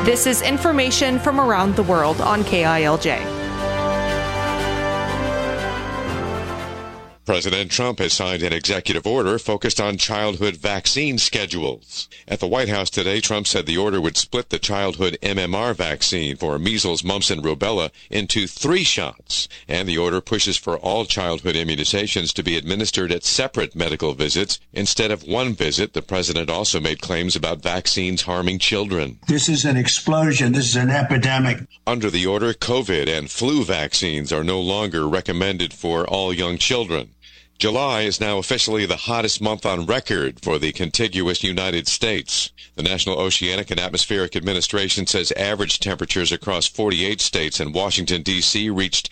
This is information from around the world on KILJ. President Trump has signed an executive order focused on childhood vaccine schedules. At the White House today, Trump said the order would split the childhood MMR vaccine for measles, mumps, and rubella into 3 shots. And the order pushes for all childhood immunizations to be administered at separate medical visits instead of one visit. The president also made claims about vaccines harming children. This is an explosion. This is an epidemic. Under the order, COVID and flu vaccines are no longer recommended for all young children. July is now officially the hottest month on record for the contiguous United States. The National Oceanic and Atmospheric Administration says average temperatures across 48 states and Washington, D.C. reached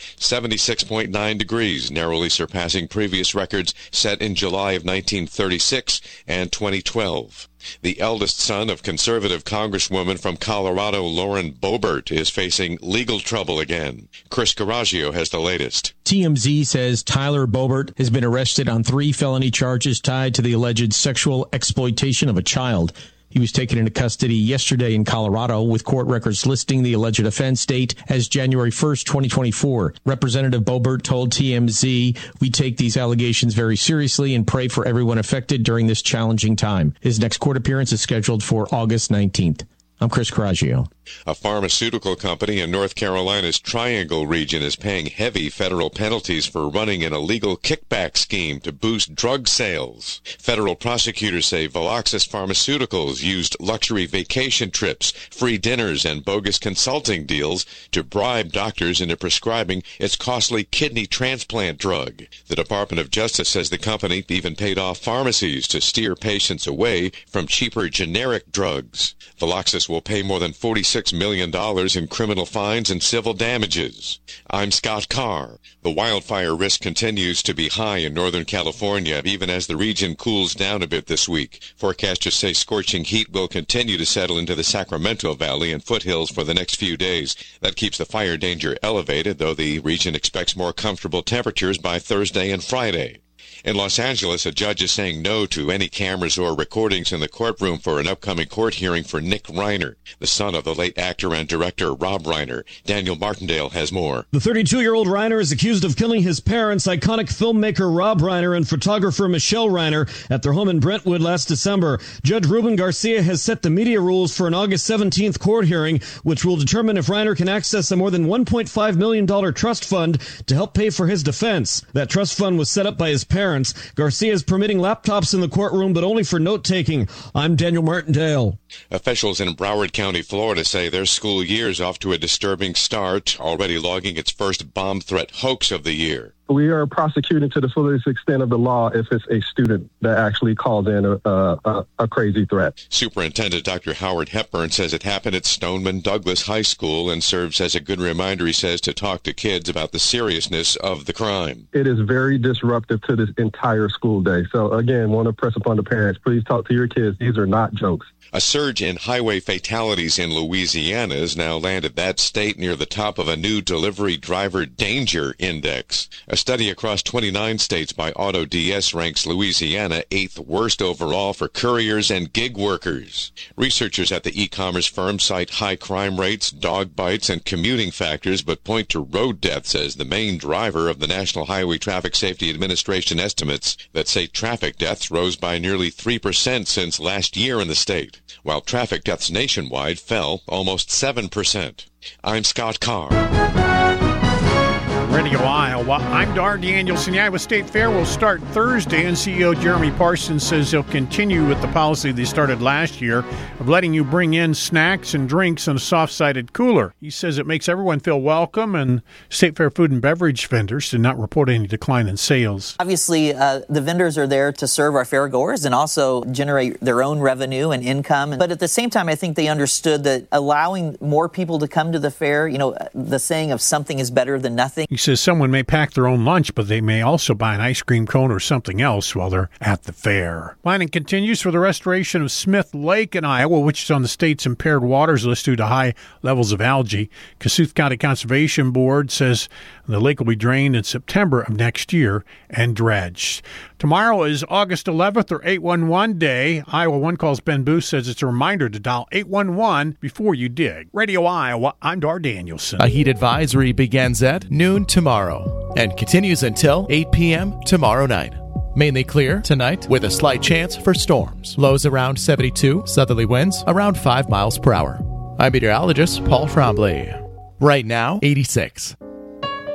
76.9 degrees, narrowly surpassing previous records set in July of 1936 and 2012. The eldest son of conservative Congresswoman from Colorado, Lauren Boebert, is facing legal trouble again. Chris Caraggio has the latest. TMZ says Tyler Boebert has been arrested on 3 felony charges tied to the alleged sexual exploitation of a child. He was taken into custody yesterday in Colorado, with court records listing the alleged offense date as January 1st, 2024. Representative Boebert told TMZ, "We take these allegations very seriously and pray for everyone affected during this challenging time." His next court appearance is scheduled for August 19th. I'm Chris Caraggio. A pharmaceutical company in North Carolina's Triangle region is paying heavy federal penalties for running an illegal kickback scheme to boost drug sales. Federal prosecutors say Veloxis Pharmaceuticals used luxury vacation trips, free dinners, and bogus consulting deals to bribe doctors into prescribing its costly kidney transplant drug. The Department of Justice says the company even paid off pharmacies to steer patients away from cheaper generic drugs. Veloxis will pay more than $46 million in criminal fines and civil damages. I'm Scott Carr. The wildfire risk continues to be high in Northern California, even as the region cools down a bit this week. Forecasters say scorching heat will continue to settle into the Sacramento Valley and foothills for the next few days. That keeps the fire danger elevated, though the region expects more comfortable temperatures by Thursday and Friday. In Los Angeles, a judge is saying no to any cameras or recordings in the courtroom for an upcoming court hearing for Nick Reiner, the son of the late actor and director Rob Reiner. Daniel Martindale has more. The 32-year-old Reiner is accused of killing his parents, iconic filmmaker Rob Reiner and photographer Michelle Reiner, at their home in Brentwood last December. Judge Ruben Garcia has set the media rules for an August 17th court hearing, which will determine if Reiner can access a more than $1.5 million trust fund to help pay for his defense. That trust fund was set up by his parents. Garcia is permitting laptops in the courtroom, but only for note-taking. I'm Daniel Martindale. Officials in Broward County, Florida, say their school year is off to a disturbing start, already logging its first bomb threat hoax of the year. We are prosecuting to the fullest extent of the law if it's a student that actually calls in a crazy threat. Superintendent Dr. Howard Hepburn says it happened at Stoneman Douglas High School and serves as a good reminder, he says, to talk to kids about the seriousness of the crime. It is very disruptive to this entire school day. So, again, want to press upon the parents, please talk to your kids. These are not jokes. A surge in highway fatalities in Louisiana has now landed that state near the top of a new delivery driver danger index. A study across 29 states by AutoDS ranks Louisiana 8th worst overall for couriers and gig workers. Researchers at the e-commerce firm cite high crime rates, dog bites, and commuting factors, but point to road deaths as the main driver of the National Highway Traffic Safety Administration estimates that say traffic deaths rose by nearly 3% since last year in the state, while traffic deaths nationwide fell almost 7%. I'm Scott Carr. Radio Iowa. I'm Dar Danielson. The Iowa State Fair will start Thursday, and CEO Jeremy Parsons says they'll continue with the policy they started last year of letting you bring in snacks and drinks in a soft-sided cooler. He says it makes everyone feel welcome, and State Fair food and beverage vendors did not report any decline in sales. Obviously, the vendors are there to serve our fairgoers and also generate their own revenue and income. But at the same time, I think they understood that allowing more people to come to the fair, you know, the saying of something is better than nothing. He says someone may pack their own lunch, but they may also buy an ice cream cone or something else while they're at the fair. Planning continues for the restoration of Smith Lake in Iowa, which is on the state's impaired waters list due to high levels of algae. Kossuth County Conservation Board says the lake will be drained in September of next year and dredged. Tomorrow is August 11th or 811 Day. Iowa One Calls Ben Booth says it's a reminder to dial 811 before you dig. Radio Iowa, I'm Dar Danielson. A heat advisory begins at noon tomorrow and continues until 8 p.m. tomorrow night. Mainly clear tonight with a slight chance for storms. Lows around 72, southerly winds around 5 miles per hour. I'm meteorologist Paul Trombley. Right now, 86.